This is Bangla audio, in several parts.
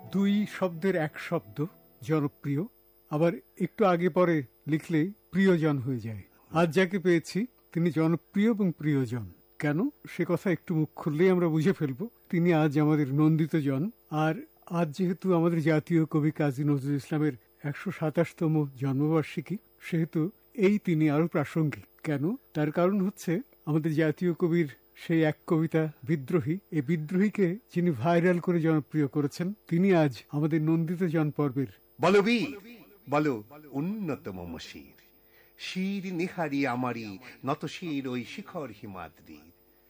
দুই শব্দের এক শব্দ জনপ্রিয়, আবার একটু আগে পরে লিখলেই প্রিয়জন হয়ে যায়। আজ যাকে পেয়েছি তিনি জনপ্রিয় এবং প্রিয়জন। কেন সে কথা একটু মুখ খুললেই আমরা বুঝে ফেলবো। তিনি আজ আমাদের নন্দিত জন। আর আজ যেহেতু আমাদের জাতীয় কবি কাজী নজরুল ইসলামের ১২৭তম জন্মবার্ষিকী, সেহেতু তিনি আরো প্রাসঙ্গিক। কেন? তার কারণ হচ্ছে আমাদের জাতীয় কবির সেই এক কবিতা বিদ্রোহী, এই বিদ্রোহীকে যিনি ভাইরাল করে জনপ্রিয় করেছেন, তিনি আজ আমাদের নন্দিত জন পর্বের। বলো বীর, বলো উন্নত মম শির, শির নিহারি আমারি নত শির ওই শিখর হিমাদ্রির।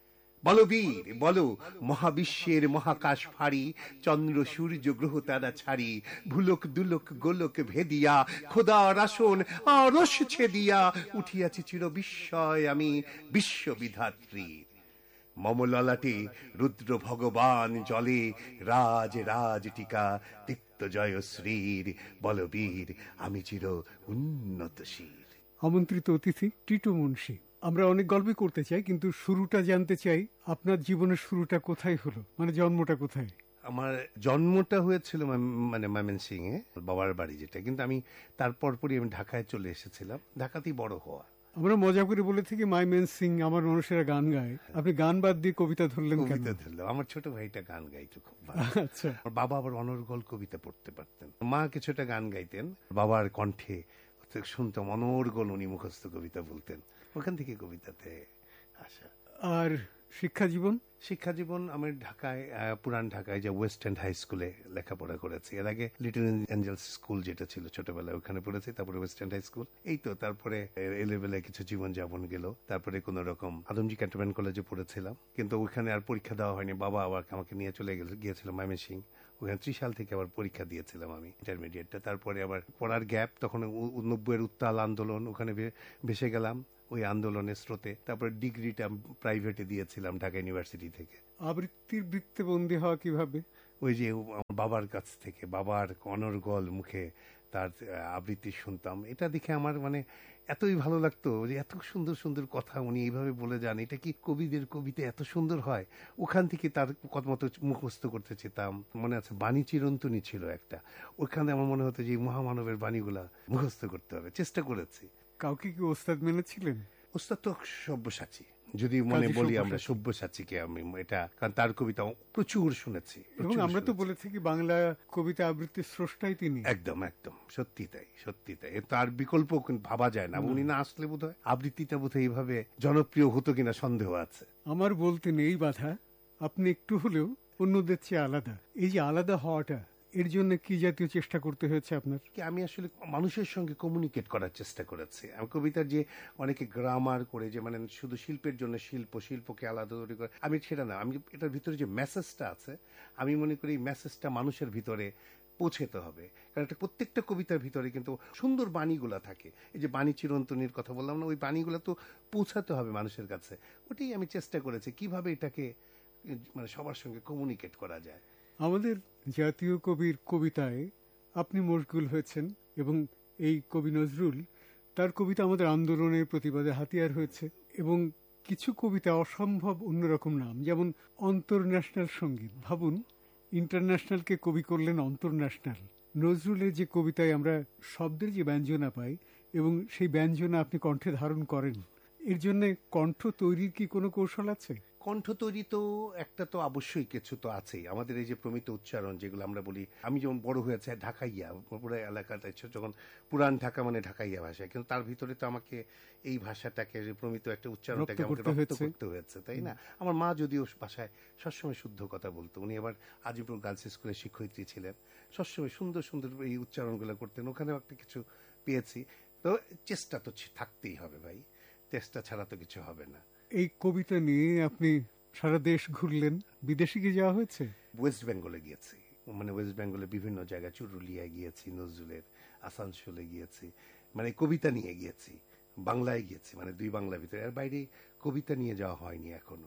বলো বীর, বলো মহাবিশ্বের মহাকাশ ফাড়ি, চন্দ্র সূর্য গ্রহ তারা ছাড়ি, ভুলক দুলক গোলক ভেদিয়া, খোদার আসন আরশ ছেদিয়া, উঠিয়াছি চির বিস্ময় আমি বিশ্ববিধাত্রীর। মম ললাটে রুদ্র ভগবান জলে, রাজ রাজ টিকা দীপ্ত জয়শ্রীর। বলবীর, আমি চির উন্নত শির। আমন্ত্রিত অতিথি টিটু মুন্সী। আমরা অনেক গল্পই করতে চাই, কিন্তু শুরুটা জানতে চাই, আপনার জীবনের শুরুটা কোথায় হলো, মানে জন্মটা কোথায়? আমার জন্মটা হয়েছিল মানে ময়মনসিং এ, বাবার বাড়ি যেটা, কিন্তু আমি তারপর পরই আমি ঢাকায় চলে এসেছিলাম, ঢাকাতেই বড় হওয়া। আমরা মজা করে বলে থাকি ময়মনসিং আমার মানুষেরা গান গায়, আপনি গান বাদ দিয়ে কবিতা ধরলেন কেন? কবিতা ধরলাম, আমার ছোট ভাইটা গান গাইতো খুব ভালো। আচ্ছা। আমার বাবা আবার অনর্গল কবিতা পড়তে পারতেন, মা কিছুটা গান গাইতেন, বাবার কণ্ঠে শুনতাম অনর্গল, উনি মুখস্থ কবিতা বলতেন, ওখান থেকে কবিতাতে আসা। আর শিক্ষা জীবন? শিক্ষা জীবন আমি ঢাকায়, পুরান ঢাকায় যে ওয়েস্ট এন্ড হাই স্কুলে লেখাপড়া করেছি। এর আগে লিটল এঞ্জেলস স্কুল যেটা ছিল ছোটবেলায়, ওখানে পড়েছি, তারপরে ওয়েস্ট এন্ড হাই স্কুল। এই তো তারপরে এ লেভেলে কিছু জীবন যাপন গেল। তারপরে কোন রকম আদমজি ক্যান্টনমেন্ট কলেজে পড়েছিলাম, কিন্তু ওখানে আর পরীক্ষা দেওয়া হয়নি। বাবা আবার আমাকে নিয়ে চলে গিয়েছিল ময়মনসিং, ওখানে ৩০ সাল থেকে আবার পরীক্ষা দিয়েছিলাম আমি ইন্টারমিডিয়েটটা। তারপরে আবার পড়ার গ্যাপ, তখন ৯০-এর উত্তাল আন্দোলন, ওখানে ভেসে গেলাম ওই আন্দোলনের স্রোতে। তারপরে ডিগ্রিটা প্রাইভেটে দিয়েছিলাম ঢাকা ইউনিভার্সিটি থেকে। আবৃত্তির বৃত্তে বন্দী হওয়া কিভাবে? ওই যে বাবার কাছ থেকে, বাবার অনর্গল মুখে তার আবৃত্তি শুনতাম, এটা দেখে আমার মানে এতই ভালো লাগতো যে এত সুন্দর সুন্দর কথা উনি এইভাবে বলে যান, এটা কি কবিদের কবিতা এত সুন্দর হয়। ওখান থেকে তার কত মতো মুখস্থ করতে চেতাম। মনে আছে বাণী চিরন্তনী ছিল একটা, ওখানে আমার মনে হতো যে মহামানবের বাণীগুলা মুখস্থ করতে হবে, চেষ্টা করেছি। কাউকে কি ওস্তাদ মেনেছিলেন? ওস্তাদ তো সব্যসাচী, যদি মনে বলি আমরা সব্যসাচীকে, আমি এটা কারণ তার কবিতা প্রচুর শুনেছি, এবং আমরা তো বলে থাকি বাংলা কবিতা আবৃত্তির স্রষ্টাই তিনি। একদম একদম সত্যি তাই, সত্যি তাই, তার বিকল্প ভাবা যায় না। উনি না আসলে বোধহয় আবৃত্তিটা বোধহয় এইভাবে জনপ্রিয় হতো কিনা সন্দেহ আছে। আমার বলতে নেই বাধা, আপনি একটু হলেও অন্যদের চেয়ে আলাদা। এই যে আলাদা হওয়াটা, এর জন্য কি জাতীয় চেষ্টা করতে হয়েছে আপনার? আমি আসলে মানুষের সঙ্গে কমিউনিকেট করার চেষ্টা করেছি। আমি কবিতার যে অনেকে গ্রামার করে, যে মানে শুধু শিল্পের জন্য শিল্পকে আলাদা তৈরি করে, আমি সেটা না। আমি এটার ভিতরে যে মেসেজটা আছে, আমি মনে করি এই মেসেজটা মানুষের ভিতরে পৌঁছতে হবে। কারণ একটা প্রত্যেকটা কবিতার ভিতরে কিন্তু সুন্দর বাণীগুলা থাকে। এই যে বাণী চিরন্তনীর কথা বললাম না, ওই বাণীগুলা তো পৌঁছাতে হবে মানুষের কাছে। ওটাই আমি চেষ্টা করেছি, কিভাবে এটাকে মানে সবার সঙ্গে কমিউনিকেট করা যায়। আমাদের জাতীয় কবির কবিতায় আপনি মশগুল হয়েছেন, এবং এই কবি নজরুল, তার কবিতা আমাদের আন্দোলনের প্রতিবাদে হাতিয়ার হয়েছে। এবং কিছু কবিতা অসম্ভব অন্যরকম নাম, যেমন অন্তর্ন্যাশনাল সঙ্গীত। ভাবুন, ইন্টারন্যাশনালকে কবি করলেন অন্তর্ন্যাশনাল। নজরুলের যে কবিতায় আমরা শব্দের যে ব্যঞ্জনা পাই, এবং সেই ব্যঞ্জনা আপনি কণ্ঠে ধারণ করেন, এর জন্য কণ্ঠ তৈরির কি কোনো কৌশল আছে? কণ্ঠ তৈরি তো একটা তো অবশ্যই কিছু তো আছেই। আমাদের এই যে প্রমিত উচ্চারণ যেগুলো আমরা বলি, আমি যেমন বড় হয়েছে ঢাকাইয়া, পুরো এলাকাটা যখন পুরান ঢাকা মানে ঢাকাইয়া ভাষা, কিন্তু তার ভিতরে তো আমাকে এই ভাষাটাকে, প্রমিত একটা উচ্চারণটাকে আমাকে রপ্ত করতে হয়েছে, তাই না? আমার মা যদিও ভাষায় সবসময় শুদ্ধ কথা বলতো, উনি আবার আজিমপুর গার্লস স্কুলের শিক্ষয়িত্রী ছিলেন, সবসময় সুন্দর সুন্দর এই উচ্চারণগুলো করতেন, ওখানেও একটা কিছু পেয়েছি। তো চেষ্টা তো থাকতেই হবে ভাই, চেষ্টা ছাড়া তো কিছু হবে না। এই কবিতা নিয়ে আপনি সারা দেশ ঘুরলেন, বিদেশে কি যাওয়া হয়েছে? ওয়েস্ট বেঙ্গলে গিয়েছি, মানে ওয়েস্ট বেঙ্গলে বিভিন্ন জায়গায়, চুরুলিয়ায় গিয়েছি, নজরুলের আসানসোলে গিয়েছি, মানে কবিতা নিয়ে গিয়েছি, বাংলায় গিয়েছি, মানে 2 বাংলার ভিতরে। এর বাইরে কবিতা নিয়ে যাওয়া হয়নি এখনো।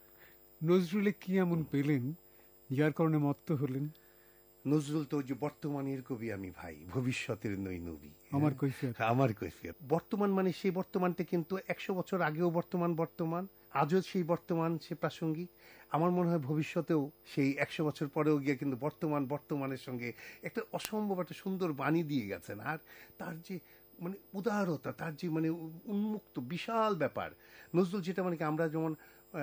নজরুলে কি এমন পেলেন যার কারণে মত্ত হলেন? নজরুল তো যে বর্তমানের কবি আমি ভাই, ভবিষ্যতের নই নবী, আমার কৈফিয়ত। আমার কৈফিয়ত। বর্তমান মানে সেই বর্তমানটা কিন্তু 100 বছর আগেও বর্তমান, আজও সেই বর্তমান, সে প্রাসঙ্গিক। আমার মনে হয় ভবিষ্যতেও সেই 100 বছর পরেও গিয়ে কিন্তু বর্তমানের সঙ্গে একটা অসম্ভব একটা সুন্দর বাণী দিয়ে গেছেন। আর তার যে মানে উদারতা, তার যে মানে উন্মুক্ত বিশাল ব্যাপার। নজরুল যেটা মানে কি আমরা যেমন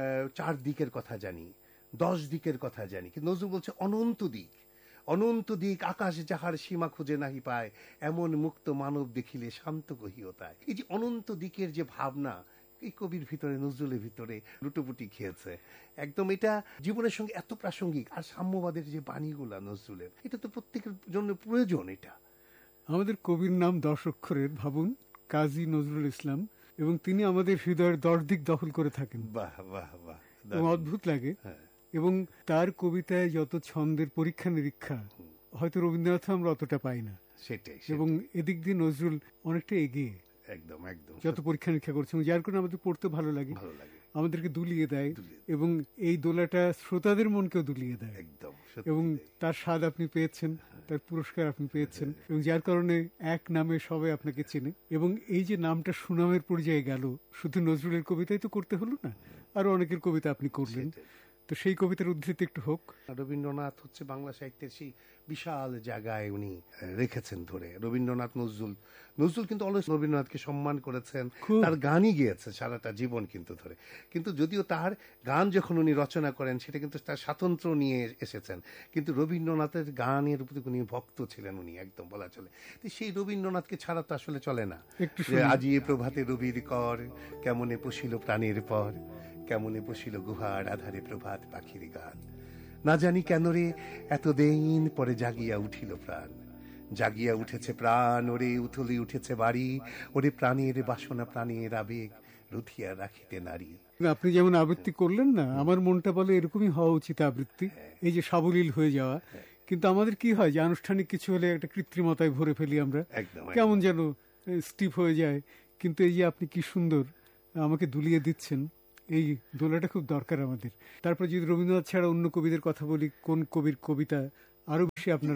4 দিকের কথা জানি, 10 দিকের কথা জানি, কিন্তু নজরুল বলছে অনন্ত দিক, অনন্ত দিক আকাশ যাহার সীমা খুঁজে নাহি পায়, এমন মুক্ত মানব দেখিলে শান্ত কহিওতায়। এই যে অনন্ত দিকের যে ভাবনা, এই কবির ভিতরে, নজরুলের ভিতরে লুটোপুটি খেয়েছে একদম। এটা জীবনের সঙ্গে এত প্রাসঙ্গিক। আর সাম্যবাদের যে বাণীগুলা নজরুলের, এটা তো প্রত্যেকের জন্য প্রয়োজন। এটা আমাদের কবির নাম 10 অক্ষরের, ভাবুন, কাজী নজরুল ইসলাম, এবং তিনি আমাদের হৃদয়ের 10 দিক দখল করে থাকেন। বাহ বাহ বাহ, এবং অদ্ভুত লাগে। হ্যাঁ, এবং তার কবিতায় যত ছন্দের পরীক্ষা নিরীক্ষা, হয়তো রবীন্দ্রনাথ আমরা অতটা পাই না। সেটাই। এবং এদিক দিয়ে নজরুল অনেকটা এগিয়ে, একদম একদম যত পরীক্ষা নিরীক্ষা করছে, যার কারণে আমাদের পড়তে ভালো লাগে, আমাদেরকে দুলিয়ে দেয়, এবং এই দোলাটা শ্রোতাদের মনকেও দুলিয়ে দেয়। একদম। এবং তার স্বাদ আপনি পেয়েছেন, তার পুরস্কার আপনি পেয়েছেন, এবং যার কারণে এক নামে সবাই আপনাকে চেনে। এবং এই যে নামটা সুনামের পর্যায়ে গেল, শুধু নজরুলের কবিতাই তো করতে হলো না, আরো অনেকের কবিতা আপনি করলেন। তো সেই কবিতার উদ্ধৃতি একটু হোক। রবীন্দ্রনাথ হচ্ছে বাংলা সাহিত্যের সেই বিশাল জায়গায় উনি রেখেছেন ধরে। রবীন্দ্রনাথ, নজরুল কিন্তু অলওয়েজ রবীন্দ্রনাথকে সম্মান করেছেন, তার গানই গেয়েছে সারাটা জীবন কিন্তু ধরে। কিন্তু যদিও তার গান যখন উনি রচনা করেন, সেটা কিন্তু তার স্বাতন্ত্র্য নিয়ে এসেছেন, কিন্তু রবীন্দ্রনাথের গানের প্রতি উনি ভক্ত ছিলেন, উনি একদম বলা চলে। তো সেই রবীন্দ্রনাথকে ছাড়া তো আসলে চলে না। আজি এ প্রভাতে রবির কর, কেমনে পশিল প্রাণের পর, কেমনে বসিল গুহার আধারে প্রভাত পাখির গান, না জানি কেন রে এতদিন পরে জাগিয়া উঠিল প্রাণ, জাগিয়া উঠেছে প্রাণ ওরে, উথলি উঠেছে বাড়ি ওরে, প্রাণের বাসনা প্রাণের আবেগ রুধিয়া রাখিতে নারী। আপনি যেমন আবৃত্তি করলেন না, আমার মনটা বলে এরকমই হওয়া উচিত আবৃত্তি, এই যে সাবলীল হয়ে যাওয়া। কিন্তু আমাদের কি হয় যে আনুষ্ঠানিক কিছু হলে একটা কৃত্রিমতায় ভরে ফেলি আমরা, কেমন যেন স্টিফ হয়ে যায়। কিন্তু এই যে আপনি কি সুন্দর আমাকে দুলিয়ে দিচ্ছেন, এই দোলাটা খুব দরকার আমাদের। তারপর যদি রবীন্দ্রনাথ ছাড়া অন্য কবিদের কথা বলি, কোন কবির কবিতা আরো বেশি আপনার?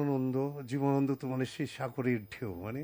জীবনানন্দ তো মানে সেই সাগরের ঢেউ, মানে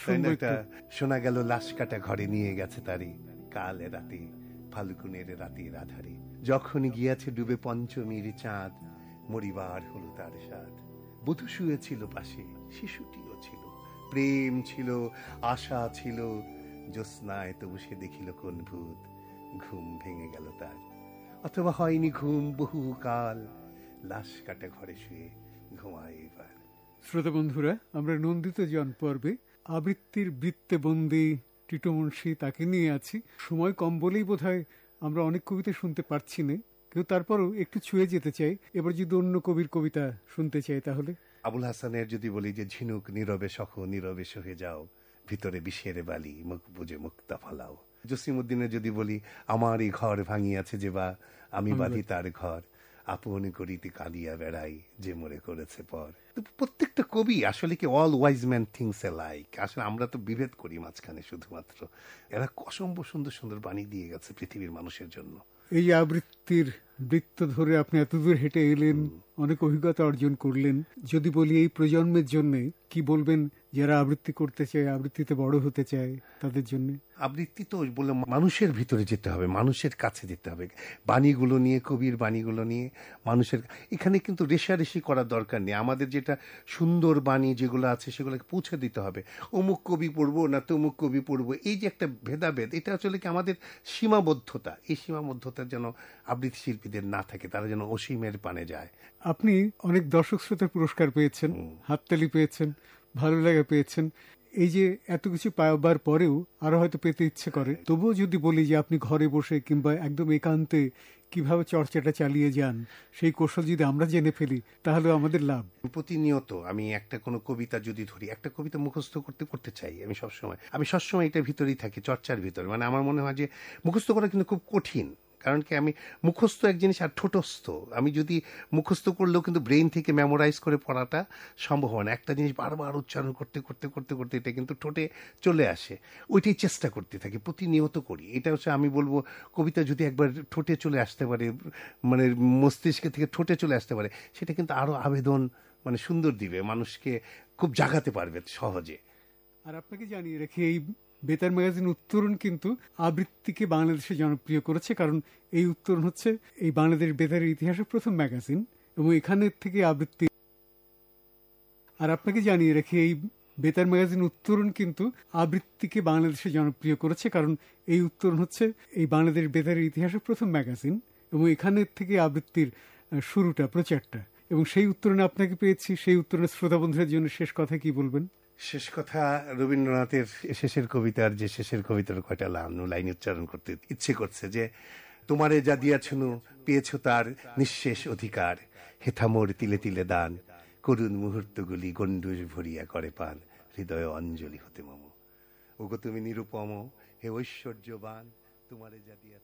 শোনা গেল লাশ কাটা ঘরে নিয়ে গেছে তারি, কাল রাতে ফাল্গুনের রাতের আধারে, যখন গিয়াছে ডুবে পঞ্চমীর চাঁদ, মরিবার হলো তার স্বাদ, বধূ শুয়েছিল পাশে, শিশুটিও ছিল, প্রেম ছিল, আশা ছিল, জ্যোৎস্নায় তবু সে দেখিল কোন ভূত, ঘুম ভেঙে গেল তার, অথবা হয়নি ঘুম বহু কাল, লাশ কাটা ঘরে শুয়ে ঘুমায় এবার। শ্রোতা বন্ধুরা, আমরা নন্দিত জন পর্বে আবৃত্তির বৃত্তে বন্দী টিটো মুন্সী, তাকে নিয়ে আছি। সময় কম বলেই বোধহয় আমরা অনেক কবিতা শুনতে পারছি না, কেউ তারপরও একটু ছুঁয়ে যেতে চাই। এবার যদি অন্য কবির কবিতা শুনতে চাই, তাহলে আবুল হাসানের যদি বলি যে ঝিনুক নীরবে সখ নীরবে সহে যাও, ভিতরে বিষের বালি মুখ বুঝে মুক্তা ফলাও। জসিমউদ্দিনের যদি বলি আমারই ঘর ভাঙিয়াছে যে বা, আমি বাঁধি তার ঘর, আপন করিতে কাঁদিয়া বেড়াই যে মরে করেছে পর। প্রত্যেকটা কবি আসলে কি all wise man things alike. আসলে আমরা তো বিভেদ করি মাঝখানে শুধুমাত্র। এরা অসম্ভব সুন্দর সুন্দর বাণী দিয়ে গেছে পৃথিবীর মানুষের জন্য। এই আবৃত্তির বৃত্ত ধরে আপনি এতদূর হেঁটে এলেন, অনেক অভিজ্ঞতা অর্জন করলেন। যদি বলি এই প্রজন্মের জন্য কি বলবেন, যারা আবৃত্তি করতে চায়, আবৃত্তিতে বড় হতে চায়, তাদের জন্য? আবৃত্তি তো বলে মানুষের ভিতরে যেতে হবে, মানুষের কাছে যেতে হবে, বাণীগুলো নিয়ে, কবির বাণীগুলো নিয়ে মানুষের। এখানে কিন্তু রেশারেশি করার দরকার নেই। আমাদের যেটা সুন্দর বাণী যেগুলো আছে সেগুলোকে পৌঁছে দিতে হবে। অমুক কবি পড়বো না তমুক কবি পড়বো, এই যে একটা ভেদাভেদ, এটা আসলে কি আমাদের সীমাবদ্ধতা। এই সীমাবদ্ধতা যেন আবৃত্তি শিল্পীদের না থাকে, তারা যেন অসীমের পানে যায়। আপনি অনেক দর্শক শ্রোতার পুরস্কার পেয়েছেন, হাততালি পেয়েছেন, ভালো লাগা পেয়েছেন। এই যে এত কিছু পাওয়ার পরেও আরো হয়তো পেতে ইচ্ছে করে, তবুও যদি বলি যে আপনি ঘরে বসে কিংবা একদম একান্তে কিভাবে চর্চাটা চালিয়ে যান, সেই কৌশল যদি আমরা জেনে ফেলি, তাহলে আমাদের লাভ। প্রতিনিয়ত আমি একটা কোনো কবিতা যদি ধরি, একটা কবিতা মুখস্থ করতে চাই, আমি সবসময় এটার ভিতরেই থাকি, চর্চার ভিতরে। মানে আমার মনে হয় যে মুখস্থ করা কিন্তু খুব কঠিন, কারণ কি আমি মুখস্থ এক জিনিস আর ঠোঁটস্থ। আমি যদি মুখস্থ করলেও কিন্তু ব্রেইন থেকে মেমোরাইজ করে পড়াটা সম্ভব হয় না। একটা জিনিস বারবার উচ্চারণ করতে করতে করতে করতে এটা কিন্তু ঠোঁটে চলে আসে, ওইটাই চেষ্টা করতে থাকি, প্রতিনিয়ত করি। এটা হচ্ছে আমি বলবো, কবিতা যদি একবার ঠোঁটে চলে আসতে পারে, মানে মস্তিষ্ক থেকে ঠোঁটে চলে আসতে পারে, সেটা কিন্তু আরো আবেদন মানে সুন্দর দিবে, মানুষকে খুব জাগাতে পারবে সহজে। আর আপনাকে জানিয়ে রাখি, এই বেতার ম্যাগাজিন উত্তরণ কিন্তু আবৃত্তিকে বাংলাদেশে জনপ্রিয় করেছে, কারণ এই উত্তরণ হচ্ছে এই বাংলাদেশ বেতারের ইতিহাসের প্রথম ম্যাগাজিন এবং এখানের থেকে আবৃত্তি। আর আপনাকে জানিয়ে রাখি, এই বেতার ম্যাগাজিন উত্তরণ কিন্তু আবৃত্তিকে বাংলাদেশে জনপ্রিয় করেছে, কারণ এই উত্তরণ হচ্ছে এই বাংলাদেশ বেতারের ইতিহাসের প্রথম ম্যাগাজিন এবং এখানের থেকে আবৃত্তির শুরুটা, প্রচারটা। এবং সেই উত্তরণে আপনাকে পেয়েছি। সেই উত্তরণের শ্রোতা বন্ধুদের জন্য শেষ কথা কি বলবেন? শেষ কথা, রবীন্দ্রনাথের শেষের কবিতার কয়টা লাইন উচ্চারণ করতে ইচ্ছে করছে, যে তোমারে যা দিয়াছনু পেয়েছ তার নিঃশেষ অধিকার, হেথামোর তিলে তিলে দান, করুণ মুহূর্তগুলি গণ্ডুষ ভরিয়া করে পান, হৃদয় অঞ্জলি হতে মম। ওগো তুমি নিরুপম, হে ঐশ্বর্যবান, তোমারে যা দিয়াছ।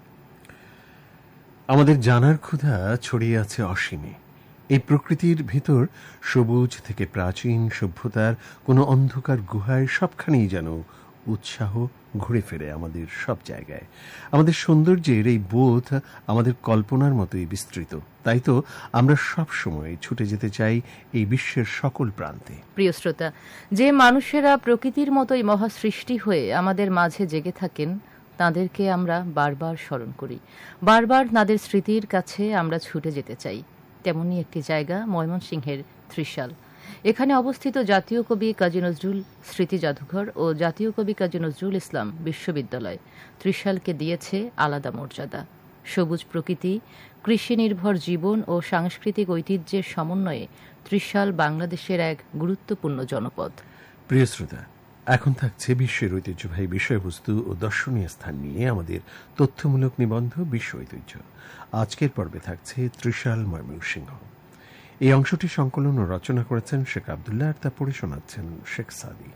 আমাদের জানার ক্ষুধা ছড়িয়ে আছে অসীমে। এই প্রকৃতির ভিতর সবুজ থেকে প্রাচীন সভ্যতার কোনো অন্ধকার গুহায় সবখানেই যেন উৎসাহ ঘুরে ফেরে আমাদের সব জায়গায়। আমাদের সৌন্দর্যের এই বোধ আমাদের কল্পনার মতোই বিস্তৃত। তাই তো আমরা সব সময় ছুটে যেতে চাই এই বিশ্বের সকল প্রান্তে। প্রিয় শ্রোতা, যে মানুষেরা প্রকৃতির মতোই মহাসৃষ্টি হয়ে আমাদের মাঝে জেগে থাকেন, তাঁদেরকে আমরা বারবার স্মরণ করি, বারবার তাঁদের স্মৃতির কাছে আমরা ছুটে যেতে চাই। তেমনই একটি জায়গা ময়মনসিংহের ত্রিশাল। এখানে অবস্থিত জাতীয় কবি কাজী নজরুল স্মৃতি জাদুঘর ও জাতীয় কবি কাজী নজরুল ইসলাম বিশ্ববিদ্যালয় ত্রিশালকে দিয়েছে আলাদা মর্যাদা। সবুজ প্রকৃতি, কৃষি নির্ভর জীবন ও সাংস্কৃতিক ঐতিহ্যের সমন্বয়ে ত্রিশাল বাংলাদেশের এক গুরুত্বপূর্ণ জনপদ। প্রিয় শ্রোতা, এখন থাকছে বিশ্বের ঐতিহ্যবাহী বিষয়বস্তু ও দর্শনীয় স্থান নিয়ে আমাদের তথ্যমূলক নিবন্ধ বিশ্ব ঐতিহ্য। আজকের পর্বে থাকছে ত্রিশাল ময়মনসিংহ। এই অংশটি সংকলন ও রচনা করেছেন শেখ আবদুল্লাহ, আর তা পড়ে শোনাচ্ছেন শেখ সাদি।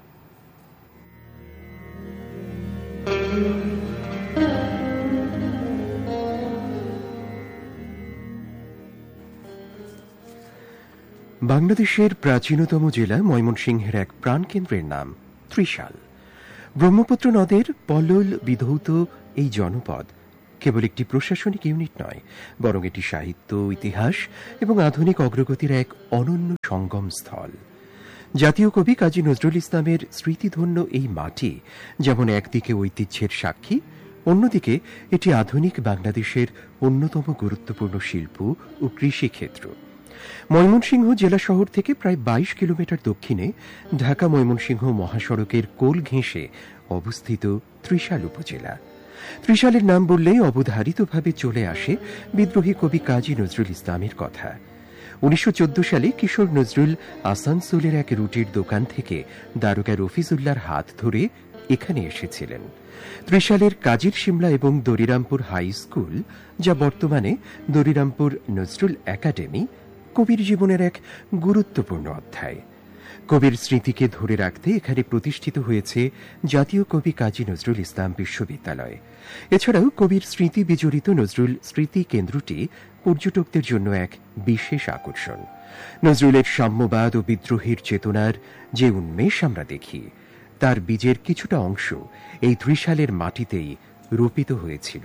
বাংলাদেশের প্রাচীনতম জেলা ময়মনসিংহের এক প্রাণকেন্দ্রের নাম ত্রিশাল। ব্রহ্মপুত্র নদের পলল বিধৌত এই জনপদ কেবল একটি প্রশাসনিক ইউনিট নয়, বরং এটি সাহিত্য, ইতিহাস এবং আধুনিক অগ্রগতির এক অনন্য সঙ্গম স্থল। জাতীয় কবি কাজী নজরুল ইসলামের স্মৃতিধন্য এই মাটি যেমন একদিকে ঐতিহ্যের সাক্ষী, অন্যদিকে এটি আধুনিক বাংলাদেশের অন্যতম গুরুত্বপূর্ণ শিল্প ও কৃষিক্ষেত্র। ময়মনসিংহ জেলা শহর থেকে প্রায় ২২ কিলোমিটার দক্ষিণে ঢাকা ময়মনসিংহ মহাসড়কের কোল ঘেঁষে অবস্থিত ত্রিশাল উপজেলা। ত্রিশালের নাম বললেই অবধারিতভাবে চলে আসে বিদ্রোহী কবি কাজী নজরুল ইসলামের কথা। ১৯১৪ সালে কিশোর নজরুল আসানসোলের এক রুটির দোকান থেকে দারোগা রফিজুল্লাহর হাত ধরে এখানে এসেছিলেন। ত্রিশালের কাজীর সিমলা এবং দরিরামপুর হাই স্কুল, যা বর্তমানে দরিরামপুর নজরুল একাডেমি, কবির জীবনের এক গুরুত্বপূর্ণ অধ্যায়। কবির স্মৃতিকে ধরে রাখতে এখানে প্রতিষ্ঠিত হয়েছে জাতীয় কবি কাজী নজরুল ইসলাম বিশ্ববিদ্যালয়। এছাড়াও কবির স্মৃতি বিজড়িত নজরুল স্মৃতি কেন্দ্রটি পর্যটকদের জন্য এক বিশেষ আকর্ষণ। নজরুলের সাম্যবাদ ও বিদ্রোহের চেতনার যে উন্মেষ আমরা দেখি, তার বীজের কিছুটা অংশ এই ত্রিশালের মাটিতেই রোপিত হয়েছিল।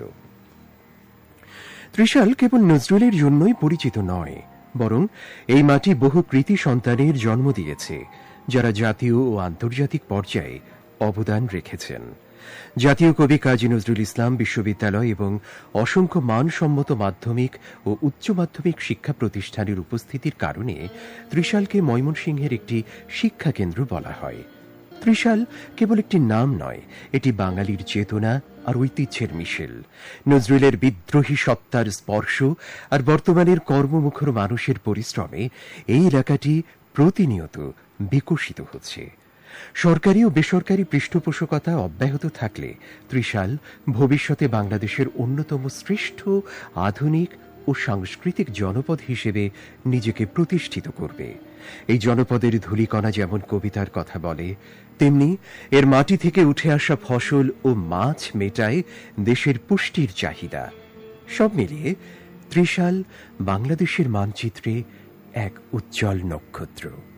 ত্রিশাল কেবল নজরুলের জন্যই পরিচিত নয়, বরং এই মাটি বহু কৃতি সন্তানের জন্ম দিয়েছে, যারা জাতীয় ও আন্তর্জাতিক পর্যায়ে অবদান রেখেছেন। জাতীয় কবি কাজী নজরুল ইসলাম বিশ্ববিদ্যালয় এবং অসংখ্য মানসম্মত মাধ্যমিক ও উচ্চ মাধ্যমিক শিক্ষা প্রতিষ্ঠানের উপস্থিতির কারণে ত্রিশালকে ময়মনসিংহের একটি শিক্ষা কেন্দ্র বলা হয়। ত্রিশাল কেবল একটি নাম নয়, এটি বাঙালির চেতনা আর ঐতিহ্যের মিশেল। নজরুলের বিদ্রোহী সত্তার স্পর্শ আর বর্তমানের কর্মমুখর মানুষের পরিশ্রমে এই এলাকাটি প্রতিনিয়ত বিকশিত হচ্ছে। সরকারি ও বেসরকারি পৃষ্ঠপোষকতা অব্যাহত থাকলে ত্রিশাল ভবিষ্যতে বাংলাদেশের অন্যতম শ্রেষ্ঠ আধুনিক ও সাংস্কৃতিক জনপদ হিসেবে নিজেকে প্রতিষ্ঠিত করবে। এই জনপদের ধূলিকণা যেমন কবিতার কথা বলে, তেমনি এর মাটি থেকে উঠে আসা ফসল ও মাছ মেটায় দেশের পুষ্টির চাহিদা। সব মিলিয়ে ত্রিশাল বাংলাদেশের মানচিত্রে এক উজ্জ্বল নক্ষত্র।